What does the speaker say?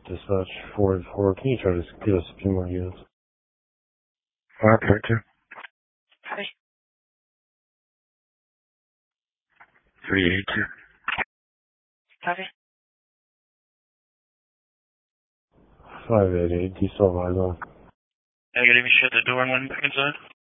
Dispatch 484. Can you try to get us a few more units? Operator. Hi. 382. Copy. 588. Do you still have eyes on? Negative, you shut the door and went back inside.